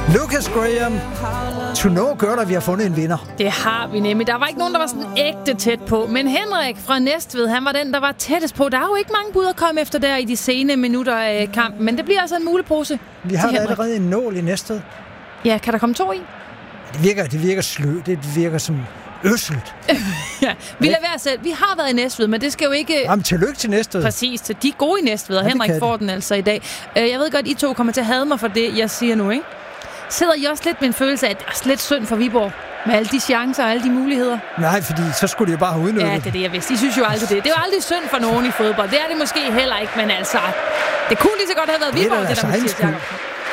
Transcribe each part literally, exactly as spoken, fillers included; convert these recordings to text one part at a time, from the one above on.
Lucas Graham, To Know gør der, vi har fundet en vinder. Det har vi nemlig. Der var ikke nogen, der var sådan ægte tæt på. Men Henrik fra Næstved, han var den, der var tættest på. Der er jo ikke mange bud at komme efter der i de sene minutter af kampen. Men det bliver altså en mulepose. Vi har allerede en nål i Næstved. Ja, kan der komme to i? Det virker, det virker slø. Det virker som øsselt. Ja, vi lader være selv. Vi har været i Næstved, men det skal jo ikke... Jamen, tillykke til Næstved. Præcis, til de gode i Næstved, og ja, Henrik får den altså i dag. Jeg ved godt, I to kommer til at hade mig for det, jeg siger nu, ikke? Sidder I også lidt med en følelse af, at det er lidt synd for Viborg? Med alle de chancer og alle de muligheder? Nej, fordi så skulle de jo bare have udnyttet. Ja, det er det, jeg vidste. I synes jo aldrig det. Det er jo aldrig synd for nogen i fodbold. Det er det måske heller ikke, men altså... Det kunne lige så godt have været Viborg, det, det der Mathias Jakob.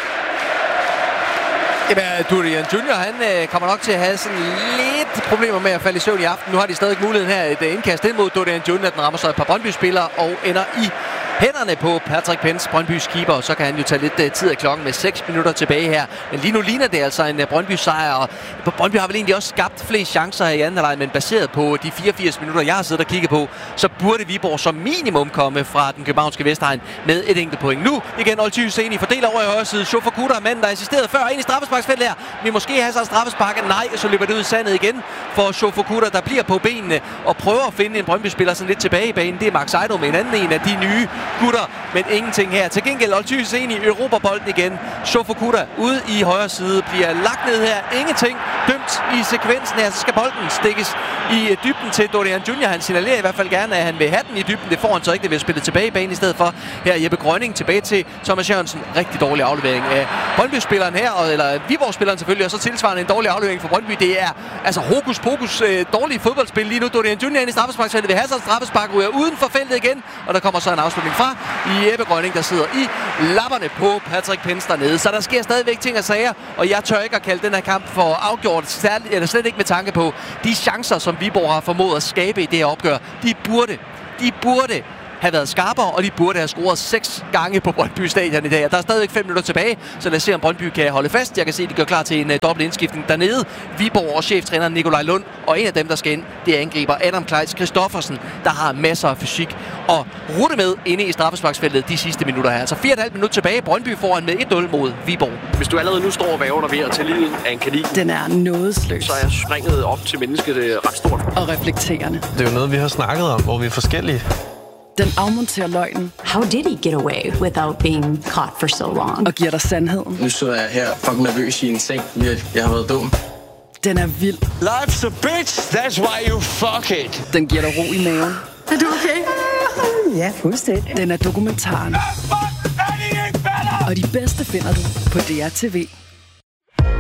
Jamen, Dorian Junior, han øh, kommer nok til at have sådan lidt problemer med at falde i søvn i aften. Nu har de stadig muligheden her. Et indkast ind mod Dorian Junior. Den rammer så et par Brøndby-spillere og ender i hænderne på Patrick Pence, Brøndbys keeper. Så kan han jo tage lidt uh, tid af klokken med seks minutter tilbage her. Men lige nu ligner det altså en uh, Brøndby-sejr. Og Brøndby har vel egentlig også skabt flest chancer i anden halvleg, men baseret på de fireogfirs minutter, jeg har siddet og kigget på, så burde Viborg som minimum komme fra den københavnske Vestegn med et enkelt point. Nu igen Olty Husseini fordeler over i højre side. Shofakuta, manden der assisterede før ind i straffesparksfeltet her. Vi måske have så straffesparken. Nej, så løber det ud i sandet igen for Shofakuta, der bliver på benene og prøver at finde en Brøndby-spiller sådan lidt tilbage i banen. Det er Max Ejdom, en anden en af de nye gutter, men ingenting her. Til gengæld Olty Husseini i Europabolden igen. Shofakuta ude i højre side bliver lagt ned her. Ingenting dømt i sekvensen her. Så skal bolden stikkes i dybden til Dorian Junior. Han signalerer i hvert fald gerne, at han vil have den i dybden. Det får han så ikke. Det vil spille tilbage i banen i stedet for. Her Jeppe Grønning tilbage til Thomas Jørgensen. Rigtig dårlig aflevering af Brøndby-spilleren her, eller Viborg-spilleren selvfølgelig, og så tilsvarende en dårlig aflevering for Brøndby. Det er altså hokus pokus øh, dårlige fodboldspil lige nu. Dorian Junior ind i straffesparksfeltet. Vil have sig straffespark, ryger uden for feltet igen, og der kommer så en afslutning fra i Jeppe Grønning, der sidder i lapperne på Patrick Pence dernede. Så der sker stadigvæk ting og sager, og jeg tør ikke at kalde den her kamp for afgjort, særligt, eller slet ikke med tanke på de chancer, som Viborg har formået at skabe i det her opgør. De burde, de burde have været skarpere, og de burde have scoret seks gange på Brøndby Stadion i dag. Der er stadigvæk fem minutter tilbage, så lad os se, om Brøndby kan holde fast. Jeg kan se, at de gør klar til en uh, dobbelt indskiftning dernede. Viborg og cheftræner Nikolaj Lund, og en af dem, der skal ind, det er angriber Adam Kleitz Christoffersen, der har masser af fysik og rute med inde i straffesparksfeltet de sidste minutter her. Altså fire komma fem minutter tilbage. Brøndby foran med et nul mod Viborg. Hvis du allerede nu står og væver dig ved at tage livet af en kanin, den er nådesløs. Så er springet op til mennesket ret stort. Og reflekterende. Det er jo noget, vi har snakket om, hvor vi er forskellige. Den afmonterer løgnen. How did he get away without being caught for so long? Og giver dig sandheden. Nu så jeg her fucking nervøs i en seng. Jeg, jeg har været dum. Den er vild. Life's a bitch, that's why you fuck it. Den giver dig ro i maven. Er du okay? Ja, fuldstændig. Den er dokumentaren. Og de bedste finder du på D R T V.